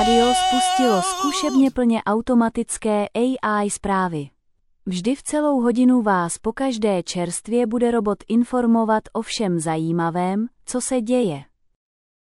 rádio spustilo zkušebně plně automatické AI zprávy. Vždy v celou hodinu vás pokaždé čerstvě bude robot informovat o všem zajímavém, co se děje.